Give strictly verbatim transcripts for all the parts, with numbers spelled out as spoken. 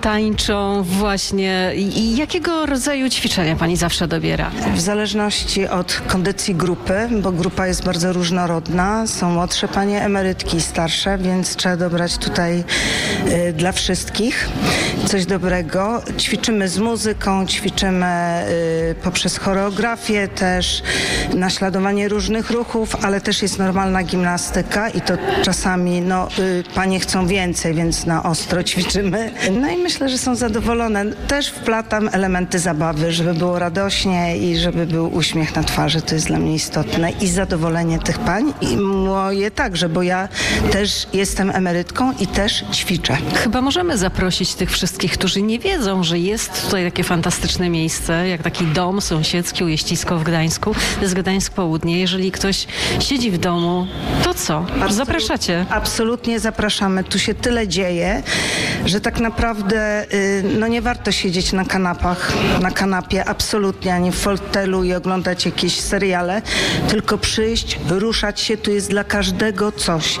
tańczą właśnie. I jakiego rodzaju ćwiczenia pani zawsze dobiera? W zależności od kondycji grupy, bo grupa jest bardzo różnorodna. Są młodsze panie emerytki, starsze, więc trzeba dobrać tutaj y, dla wszystkich coś dobrego. Ćwiczymy z muzyką, ćwiczymy y, poprzez choreografię też, naśladowanie różnych ruchów, ale też jest normalna gimnastyka i to czasami no, y, panie chcą więcej, więc na ostro ćwiczymy. No i myślę, że są zadowolone. Też wplatam elementy zabawy, żeby było radośnie i żeby był uśmiech na twarzy. To jest dla mnie istotne. I zadowolenie tych pań i moje także, bo ja też jestem emerytką i też ćwiczę. Chyba możemy zaprosić tych wszystkich, którzy nie wiedzą, że jest tutaj takie fantastyczne miejsce, jak taki dom sąsiedzki Ujeścisko w Gdańsku. To jest Gdańsk Południe. Jeżeli ktoś siedzi w domu, to co? Absolut, Zapraszacie? Absolutnie zapraszamy. Tu się tyle dzieje, że tak naprawdę y, no nie warto siedzieć na kanapach, na kanapie absolutnie, ani w fotelu i oglądać jakieś seriale, tylko przyjść, ruszać się. Tu jest dla każdego coś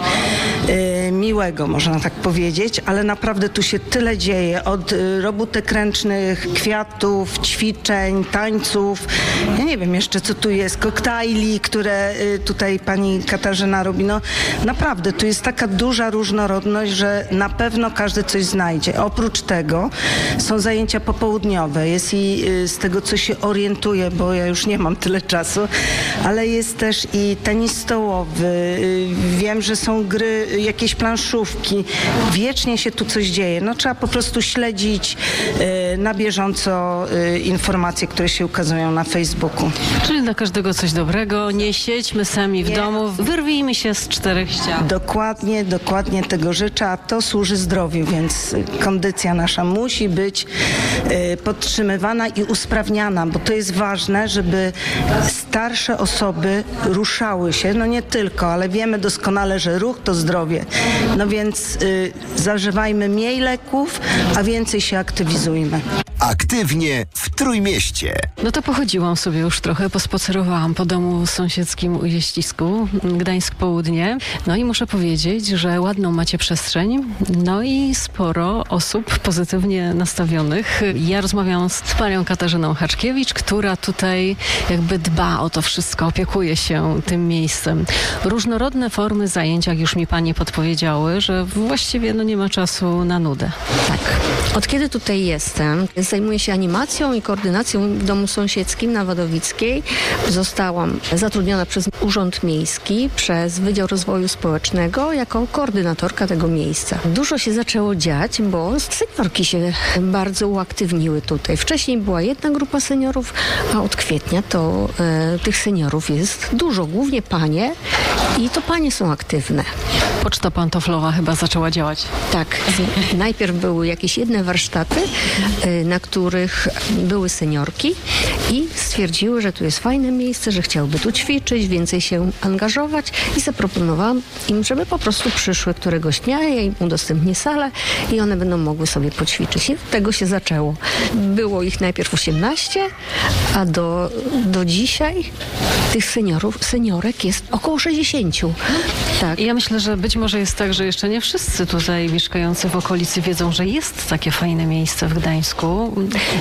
y, miłego, można tak powiedzieć, ale naprawdę tu się tyle dzieje. Od y, robótek ręcznych, kwiatów, ćwiczeń, tańców. Ja nie wiem jeszcze, co tu jest. Koktajli, które y, tutaj pani Katarzyna robi. No naprawdę, tu jest taka duża różnorodność, że na pewno każdy coś znajdzie. Oprócz tego są zajęcia popołudniowe. Jest i y, z tego, co się orientuję, bo ja już nie mam tyle czasu, ale jest też i tenis stołowy. Y, wiem, że są gry, jakieś planszówki. Wiecznie się tu coś dzieje. No trzeba po prostu śledzić y, na bieżąco y, informacje, które się ukazują na Facebooku. Czyli dla każdego coś dobrego. Nie siedźmy sami w Nie. domu. Wyrwijmy się z czterech ścian. Dokładnie, dokładnie tego życzę, a to służy zdrowiu, więc kondycja nasza musi być y, podtrzymywana i usprawniana, bo to jest ważne, żeby starsze osoby ruszały się, no nie tylko, ale wiemy doskonale, że ruch to zdrowie. No więc y, zażywajmy mniej leków, a więcej się aktywizujmy. Aktywnie w Trójmieście. No to pochodziłam sobie już trochę, pospacerowałam po domu sąsiedzkim Ujeścisku, Gdańsk Południe. No i muszę powiedzieć, że ładną macie przestrzeń, no i sporo osób pozytywnie nastawionych. Ja rozmawiałam z panią Katarzyną Haczkiewicz, która tutaj jakby dba o to wszystko, opiekuje się tym miejscem. Różnorodne formy zajęć, jak już mi panie podpowiedziały, że właściwie no nie ma czasu na nudę. Tak. Od kiedy tutaj jestem, zajmuję się animacją i koordynacją w domu sąsiedzkim na Wadowickiej. Zostałam zatrudniona przez Urząd Miejski, przez Wydział Rozwoju Społecznego jako koordynatorka tego miejsca. Dużo się zaczęło dziać, bo seniorki się bardzo uaktywniły tutaj. Wcześniej była jedna grupa seniorów, a od kwietnia to e, tych seniorów jest dużo, głównie panie i to panie są aktywne. Poczta pantoflowa chyba zaczęła działać. Tak. Najpierw były jakieś jedne warsztaty, y, na których były seniorki i stwierdziły, że tu jest fajne miejsce, że chciałyby tu ćwiczyć, więcej się angażować i zaproponowałam im, żeby po prostu przyszły któregoś dnia, ja im udostępnię salę i one będą mogły sobie poćwiczyć. I od tego się zaczęło. Było ich najpierw osiemnaście, a do, do dzisiaj tych seniorów, seniorek jest około sześćdziesięciu. Tak. I ja myślę, że być może jest tak, że jeszcze nie wszyscy tutaj mieszkający w okolicy wiedzą, że jest takie fajne miejsce w Gdańsku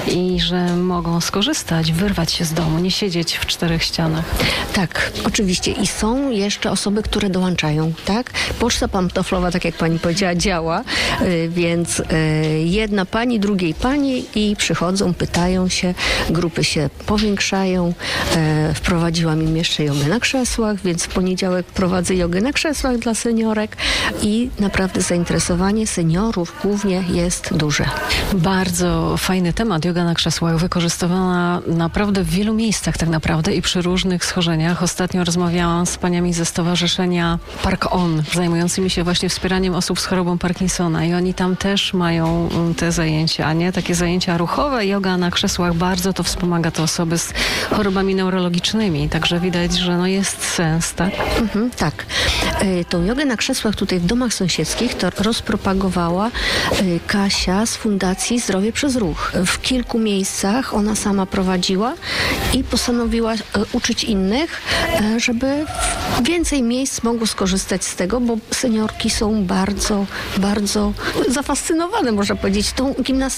i że mogą skorzystać, wyrwać się z domu, nie siedzieć w czterech ścianach. Tak, oczywiście. I są jeszcze osoby, które dołączają, tak? Poczta pantoflowa, tak jak pani powiedziała, działa, y, więc y, jedna pani, drugiej pani i przychodzą, pytają się, grupy się powiększają. Y, wprowadziłam im jeszcze jogę na krzesłach, więc w poniedziałek prowadzę jogę na krzesłach dla seniorek i naprawdę zainteresowanie seniorów głównie jest duże. Bardzo fajny temat, joga na krzesłach, wykorzystywana naprawdę w wielu miejscach tak naprawdę i przy różnych schorzeniach. Ostatnio rozmawiałam z paniami ze stowarzyszenia Park On, zajmującymi się właśnie wspieraniem osób z chorobą Parkinsona i oni tam też mają te zajęcia, nie? Takie zajęcia ruchowe, joga na krzesłach, bardzo to wspomaga te osoby z chorobami neurologicznymi, także widać, że no jest sens, tak? Mhm. Mhm, tak. Y, Tą jogę na krzesłach tutaj w domach sąsiedzkich to rozpropagowała y, Kasia z Fundacji Zdrowie przez Ruch. W kilku miejscach ona sama prowadziła i postanowiła y, uczyć innych, y, żeby więcej miejsc mogło skorzystać z tego, bo seniorki są bardzo, bardzo zafascynowane, można powiedzieć, tą gimnastyką.